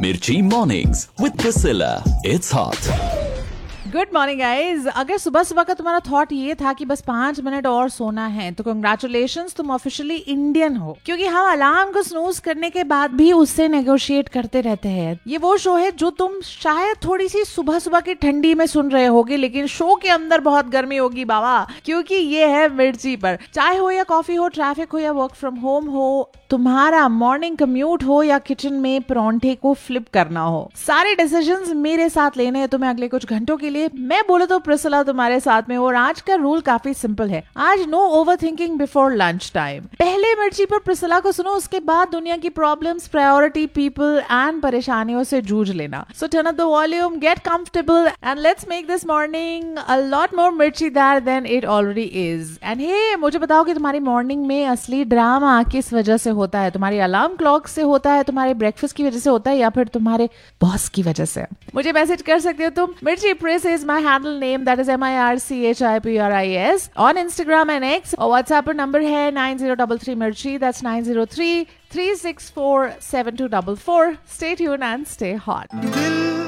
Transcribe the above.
Mirchi Mornings with Priscilla. It's hot. Good morning guys. अगर सुबह सुबह का तुम्हारा थॉट ये था कि बस 5 मिनट और सोना है तो कंग्रेचुलेशंस, तुम ऑफिशियली इंडियन हो, क्योंकि हम अलार्म को स्नूज करने के बाद भी उससे नेगोशिएट करते रहते हैं। ये वो शो है जो तुम शायद थोड़ी सी सुबह सुबह की ठंडी में सुन रहे होगे, लेकिन शो के अंदर बहुत गर्मी होगी बाबा, क्योंकि ये है मिर्ची पर। चाय हो या कॉफी हो, ट्रैफिक हो या वर्क फ्रॉम होम हो, तुम्हारा मॉर्निंग कम्यूट हो या किचन में परांठे को फ्लिप करना हो, सारे डिसीजंस मेरे साथ लेने हैं तुम्हें अगले कुछ घंटों के लिए। मैं बोले तो प्रिसिला तुम्हारे साथ में। और आज का रूल काफी सिंपल है। आज know over thinking before lunch time. पहले मिर्ची पर प्रिसिला को सुनो, उसके बाद दुनिया की प्रॉब्लम्स, प्रायोरिटी, पीपल एंड परेशानियों से जूझ लेना। सो turn up the volume, get comfortable and let's make this morning a lot more मिर्ची then it already is. And हे, मुझे बताओ कि तुम्हारी मॉर्निंग में असली ड्रामा किस वजह से होता है? तुम्हारी अलार्म क्लॉक से होता है, तुम्हारे ब्रेकफास्ट की वजह से होता है, या फिर तुम्हारे बॉस की वजह से? मुझे मैसेज कर सकते हो तुम। मिर्ची press is my handle name, that is MIRCHIPRIS on Instagram and X, और WhatsApp पर नंबर है 9033 मिर्ची, that's 9033647244. Stay tuned and stay hot.